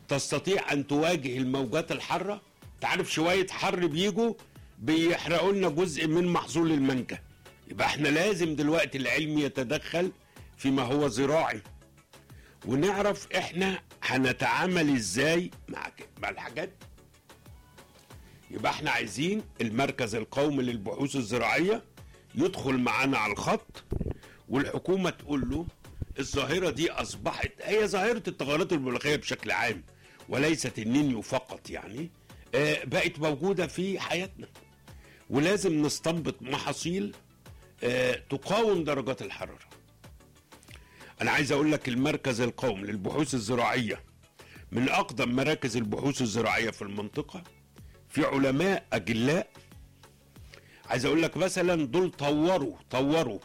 تستطيع أن تواجه الموجات الحارة. تعرف شوية حر بيجوا بيحرقوا لنا جزء من محصول المانجا. يبقى احنا لازم دلوقتي العلم يتدخل فيما هو زراعي، ونعرف احنا هنتعامل ازاي مع الحاجات. يبقى احنا عايزين المركز القومي للبحوث الزراعية يدخل معانا على الخط، والحكومة تقول له الظاهرة دي أصبحت هي ظاهرة التغيرات المناخية بشكل عام وليست النينيو فقط، يعني بقت موجودة في حياتنا، ولازم نستنبط محاصيل تقاوم درجات الحرارة. أنا عايز أقول لك المركز القومي للبحوث الزراعية من أقدم مراكز البحوث الزراعية في المنطقة، في علماء أجلاء. عايز أقول لك مثلا دول طوروا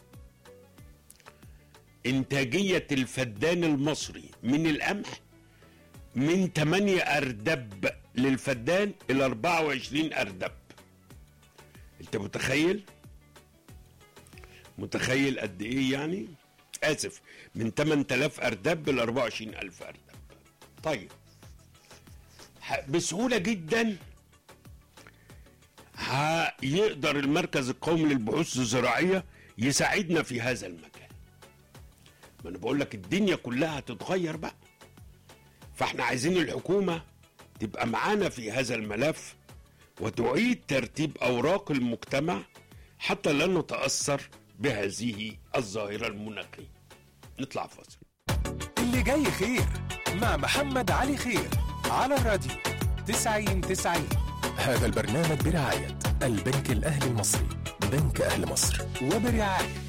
إنتاجية الفدان المصري من القمح من 8 أردب للفدان إلى 24 أردب. أنت متخيل قد إيه يعني؟ آسف، من 8000 أردب ل 24000 أردب. طيب بسهولة جدا هيقدر المركز القومي للبحوث الزراعية يساعدنا في هذا المجال. ما أنا بقول لك الدنيا كلها هتتغير بقى، فاحنا عايزين الحكومة تبقى معانا في هذا الملف وتعيد ترتيب أوراق المجتمع حتى لا نتأثر بهذه الظاهرة المناخية. نطلع فاصل. اللي جاي خير مع محمد علي خير على الراديو 90-90. هذا البرنامج برعاية البنك الأهلي المصري، بنك أهل مصر، وبرعاية